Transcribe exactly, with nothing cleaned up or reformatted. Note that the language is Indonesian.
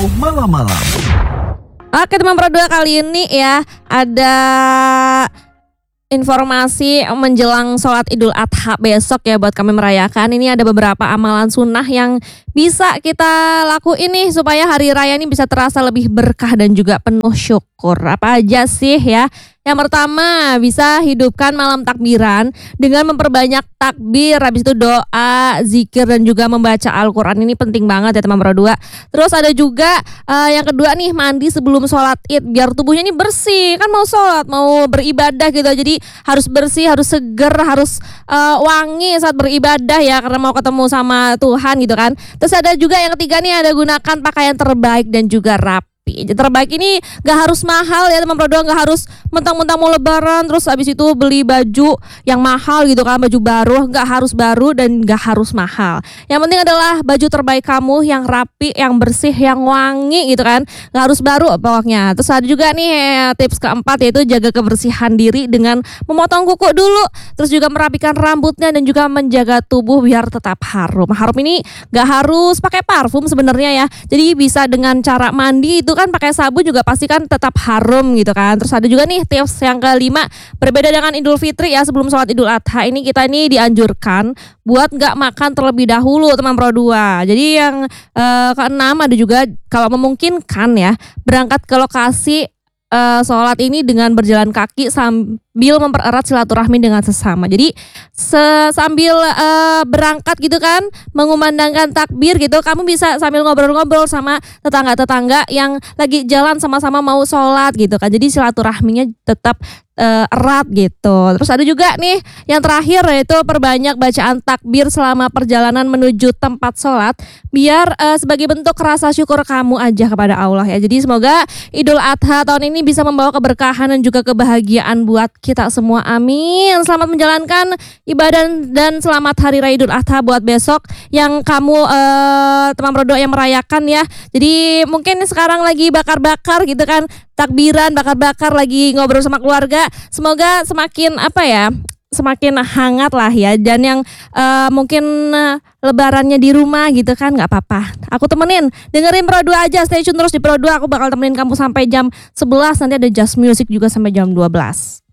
malam-malam. Oke teman Pro dua, kali ini ya ada informasi menjelang sholat Idul Adha besok ya, buat kami merayakan. Ini ada beberapa amalan sunnah yang bisa kita lakuin nih supaya hari raya ini bisa terasa lebih berkah dan juga penuh syukur. Apa aja sih ya? Yang pertama, bisa hidupkan malam takbiran dengan memperbanyak takbir, habis itu doa, zikir, dan juga membaca Al-Quran. Ini penting banget ya teman Pro dua. Terus ada juga uh, yang kedua nih, mandi sebelum sholat id biar tubuhnya ini bersih. Kan mau sholat, mau beribadah gitu, jadi harus bersih, harus seger, harus uh, wangi saat beribadah ya, karena mau ketemu sama Tuhan gitu kan. Terus ada juga yang ketiga nih, ada gunakan pakaian terbaik dan juga rapi. Terbaik ini gak harus mahal ya teman Pro dua, gak harus mentang-mentang mau lebaran terus habis itu beli baju yang mahal gitu kan, baju baru. Gak harus baru dan gak harus mahal. Yang penting adalah baju terbaik kamu yang rapi, yang bersih, yang wangi gitu kan. Gak harus baru pokoknya. Terus ada juga nih tips keempat, yaitu jaga kebersihan diri dengan memotong kuku dulu, terus juga merapikan rambutnya dan juga menjaga tubuh biar tetap harum. Harum ini gak harus pakai parfum sebenarnya ya. Jadi bisa dengan cara mandi itu kan pakai sabun juga pasti kan tetap harum gitu kan. Terus ada juga nih tips yang kelima, berbeda dengan Idul Fitri ya, sebelum sholat Idul Adha ini kita ini dianjurkan buat nggak makan terlebih dahulu teman Pro dua. Jadi yang uh, keenam ada juga, kalau memungkinkan ya, berangkat ke lokasi uh, sholat ini dengan berjalan kaki sambil mempererat silaturahmi dengan sesama. Jadi se- sambil uh, berangkat gitu kan, mengumandangkan takbir gitu, kamu bisa sambil ngobrol-ngobrol sama tetangga-tetangga yang lagi jalan sama-sama mau sholat gitu kan. Jadi silaturahminya tetap uh, erat gitu. Terus ada juga nih yang terakhir, yaitu perbanyak bacaan takbir selama perjalanan menuju tempat sholat, biar uh, sebagai bentuk rasa syukur kamu aja kepada Allah ya. Jadi semoga Idul Adha tahun ini bisa membawa keberkahan dan juga kebahagiaan buat kita semua, amin. Selamat menjalankan ibadah dan selamat Hari Raya Idul Adha buat besok yang kamu uh, teman Pro dua yang merayakan ya. Jadi mungkin sekarang lagi bakar-bakar gitu kan, takbiran, bakar-bakar, lagi ngobrol sama keluarga. Semoga semakin apa ya, semakin hangat lah ya. Dan yang uh, mungkin uh, lebarannya di rumah gitu kan, nggak apa-apa, aku temenin, dengerin Pro dua aja, stay tune terus di Pro dua. Aku bakal temenin kamu sampai jam sebelas, nanti ada Just Music juga sampai jam dua belas.